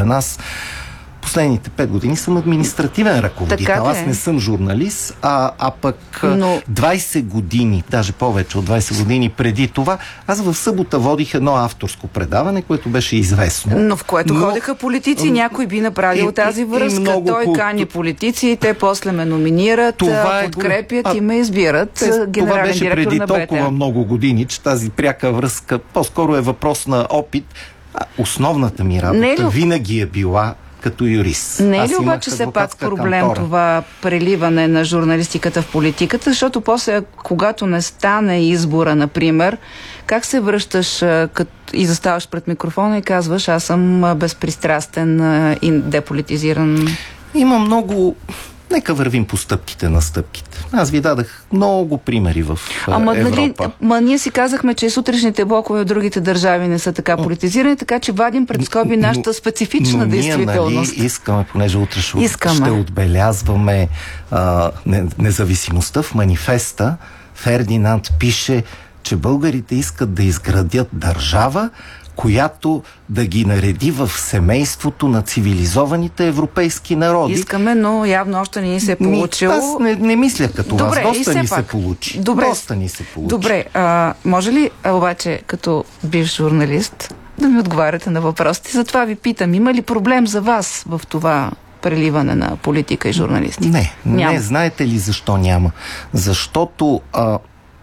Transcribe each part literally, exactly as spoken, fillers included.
способен. Аз последните пет години съм административен ръководител. Аз не съм журналист, а, а пък Но... двайсет години, даже повече от двайсет години преди това, аз в събота водих едно авторско предаване, което беше известно. Но в което Но... ходеха политици, м- някой би направил и, тази връзка. И Той по... кани политици и те после ме номинират, това подкрепят е... и ме избират те, генерален директор на БТА. Това беше преди толкова много години, че тази пряка връзка по-скоро е въпрос на опит. А основната ми работа ли... винаги е била като юрист. Не е ли обаче все пак проблем кантора? Това преливане на журналистиката в политиката, защото после, когато не стане избора, например, как се връщаш като и заставаш пред микрофона и казваш, аз съм безпристрастен и деполитизиран? Има много... Нека вървим по стъпките на стъпките. Аз ви дадах много примери в Ама, Европа. Нали, ма ние си казахме, че сутрешните блокове от другите държави не са така политизирани, така че вадим пред скоби нашата специфична но, но действителност. Ние, нали, искаме, понеже утре ще, искаме. ще отбелязваме а, независимостта. В манифеста Фердинанд пише, че българите искат да изградят държава, която да ги нареди в семейството на цивилизованите европейски народи. Искаме, но явно още не ни се е получило. Аз не, не мисля като Добре, вас. Доста ни пак. се получи. Добре. Доста ни се получи. Добре, а, може ли а, обаче като бивш журналист да ми отговаряте на въпросите? Затова ви питам, има ли проблем за вас в това преливане на политика и журналистика? Не, няма. не. Знаете ли защо няма? Защото а,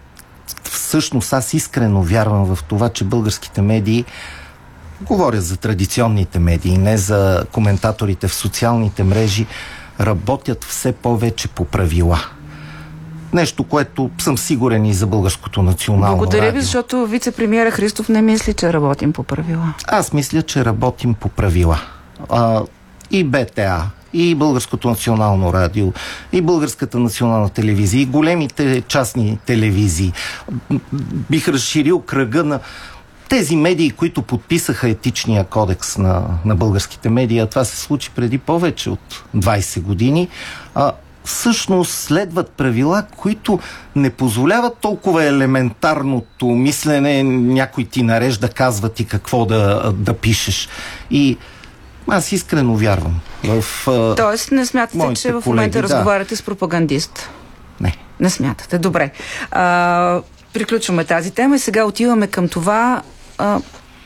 всъщност аз искрено вярвам в това, че българските медии, говоря за традиционните медии, не за коментаторите в социалните мрежи, работят все повече по правила. Нещо, което съм сигурен и за Българското национално Благодаря радио. ви, защото вице-премиера Христов не мисли, че работим по правила. Аз мисля, че работим по правила. А, и БТА, и Българското национално радио, и Българската национална телевизия, и големите частни телевизии. Бих разширил кръга на тези медии, които подписаха етичния кодекс на, на българските медии, а това се случи преди повече от двайсет години, а, всъщност следват правила, които не позволяват толкова елементарното мислене, някой ти нарежда, казва ти какво да, да пишеш. И аз искрено вярвам в а, Тоест не смятате, че в момента колеги, разговаряте да. с пропагандист? Не. Не смятате. Добре. А, приключваме тази тема и сега отиваме към това. А,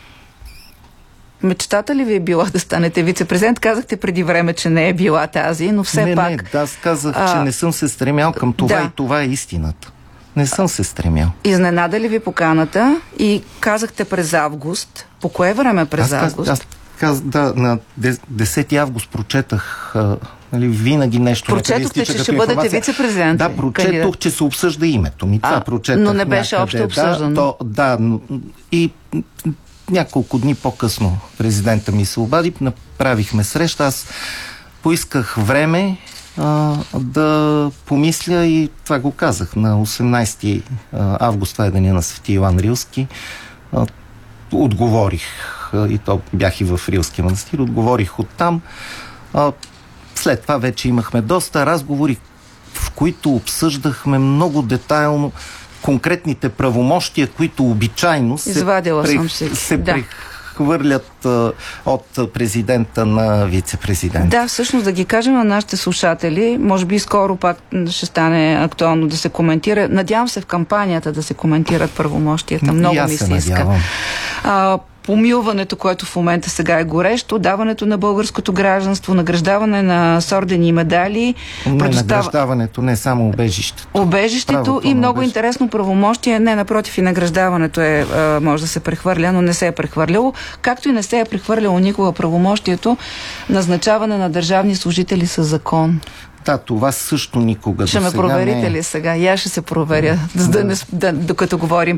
мечтата ли ви е била да станете вице-президент? Казахте преди време, че не е била тази, но все не, пак... Не, да, аз казах, а, че не съм се стремял към това да. И това е истината. Не съм се стремял. Изненада ли ви поканата и казахте през август? По кое време през аз, август? Аз, аз да, на десети август прочетах а, нали, винаги нещо. Прочетохте, че ще бъдете вице-президент. Да, прочетох, кандидат. Че се обсъжда името ми. Това а, прочетах. Но не беше някъде, общо обсъждано. Да, то, да, и няколко дни по-късно президента ми се обади, направихме среща. Аз поисках време а, да помисля и това го казах на осемнайсети август, това е деня на Свети Йоан Рилски. А, отговорих, и то бях и в Рилския манастир, отговорих оттам. А, след това вече имахме доста разговори, в които обсъждахме много детайлно конкретните правомощия, които обичайно се, прех... се да. прехвърлят а, от президента на вице-президента. Да, всъщност да ги кажем на нашите слушатели, може би скоро пак ще стане актуално да се коментира. Надявам се в кампанията да се коментират правомощията. Много ми се иска. А, помилването, което в момента сега е горещо, даването на българското гражданство, награждаване на с ордени и медали. Не, предостав... награждаването, не само убежището. Убежището и много убежище. Интересно правомощие. Не, напротив, и награждаването е, а, може да се прехвърля, но не се е прехвърляло. Както и не се е прехвърляло никога правомощието назначаване на държавни служители със закон. Да, това също никога ще до ме сега проверите не... ли сега? Я ще се проверя, да. Да не, да, докато говорим.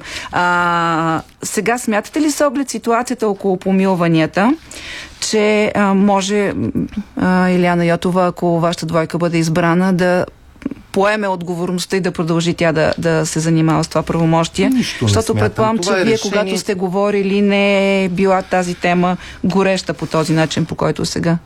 А, сега смятате ли с оглед ситуацията около помилванията, че а, може а, Илияна Йотова, ако вашата двойка бъде избрана, да поеме отговорността и да продължи тя да, да се занимава с това правомощие? Нищо защото предполагам, че е вие, решение... когато сте говорили, не е била тази тема гореща по този начин, по който сега.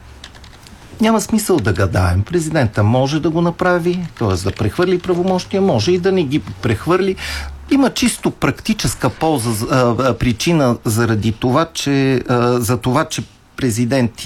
Няма смисъл да гадаем. Президента може да го направи, т.е. да прехвърли правомощия, може и да не ги прехвърли. Има чисто практическа полза, а, причина заради това, че, а, за това, че президент